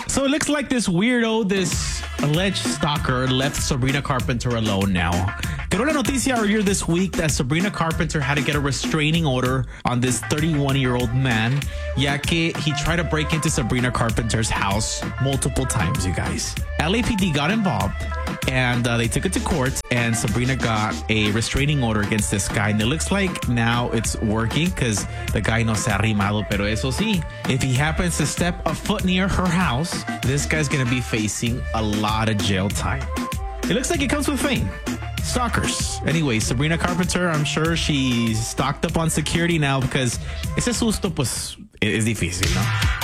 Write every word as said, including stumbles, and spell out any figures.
So it looks like this weirdo, this alleged stalker, left Sabrina Carpenter alone now. Quedó la noticia earlier this week that Sabrina Carpenter had to get a restraining order on this thirty-one-year-old man, ya que he tried to break into Sabrina Carpenter's house multiple times, you guys. L A P D got involved, and uh, they took it to court, and Sabrina got a restraining order against this guy. And it looks like now it's working because the guy no se ha arrimado. Pero eso sí, if he happens to step a foot near her house, this guy's going to be facing a lot of jail time. It looks like it comes with fame. Stalkers. Anyway, Sabrina Carpenter, I'm sure she's stocked up on security now because ese susto, pues, es difícil, ¿no?